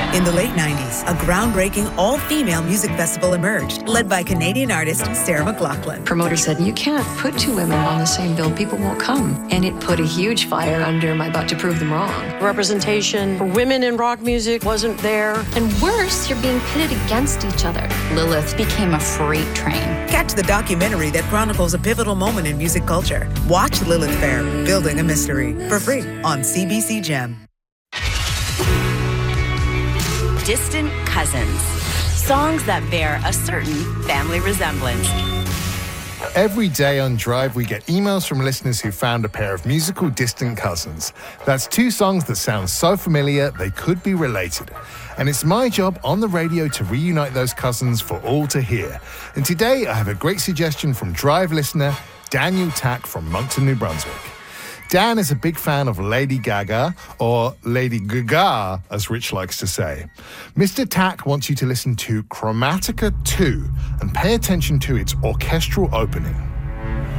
In the late 90s, a groundbreaking all-female music festival emerged, led by Canadian artist Sarah McLachlan. Promoter said, you can't put two women on the same bill, people won't come. And it put a huge fire under my butt to prove them wrong. Representation for women in rock music wasn't there. And worse, you're being pitted against each other. Lilith became a freight train. Catch the documentary that chronicles a pivotal moment in music culture. Watch Lilith Fair, Building a Mystery, for free on CBC Gem. Distant cousins. Songs that bear a certain family resemblance. Every day on Drive, we get emails from listeners who found a pair of musical distant cousins. That's two songs that sound so familiar they could be related. And it's my job on the radio to reunite those cousins for all to hear. And today, I have a great suggestion from Drive listener Daniel Tack from Moncton, New Brunswick. Dan is a big fan of Lady Gaga, or Lady Gaga, as Rich likes to say. Mr. Tack wants you to listen to Chromatica 2 and pay attention to its orchestral opening.